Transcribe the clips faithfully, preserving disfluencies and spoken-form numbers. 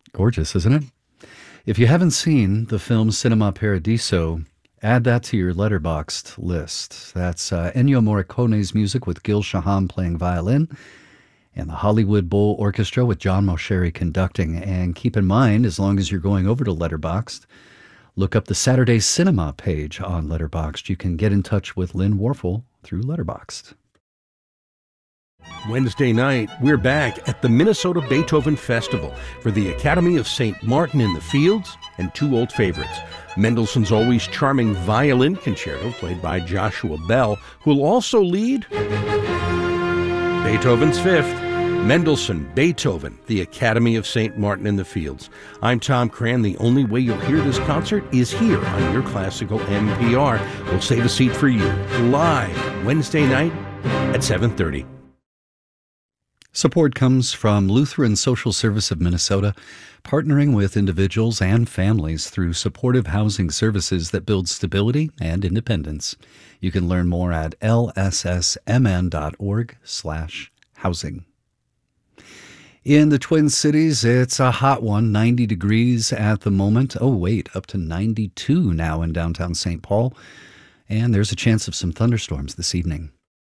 Gorgeous, isn't it? If you haven't seen the film Cinema Paradiso, add that to your Letterboxd list. That's uh, Ennio Morricone's music with Gil Shaham playing violin and the Hollywood Bowl Orchestra with John Mosheri conducting. And keep in mind, as long as you're going over to Letterboxd, look up the Saturday Cinema page on Letterboxd. You can get in touch with Lynn Warfel through Letterboxd. Wednesday night, we're back at the Minnesota Beethoven Festival for the Academy of Saint Martin in the Fields and two old favorites. Mendelssohn's always charming violin concerto played by Joshua Bell, who will also lead Beethoven's Fifth. Mendelssohn, Beethoven, the Academy of Saint Martin in the Fields. I'm Tom Cran. The only way you'll hear this concert is here on your classical N P R. We'll save a seat for you live Wednesday night at seven thirty. Support comes from Lutheran Social Service of Minnesota, partnering with individuals and families through supportive housing services that build stability and independence. You can learn more at l s s m n dot org slash housing. In the Twin Cities, it's a hot one, ninety degrees at the moment. Oh, wait, up to ninety-two now in downtown Saint Paul. And there's a chance of some thunderstorms this evening.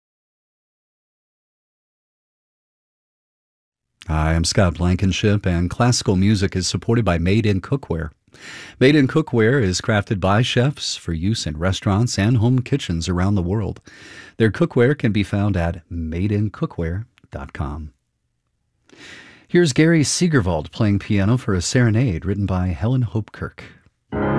Hi, I'm Scott Blankenship, and classical music is supported by Made in Cookware. Made in Cookware is crafted by chefs for use in restaurants and home kitchens around the world. Their cookware can be found at made in cookware dot com. Here's Gary Segerwald playing piano for a serenade written by Helen Hopkirk.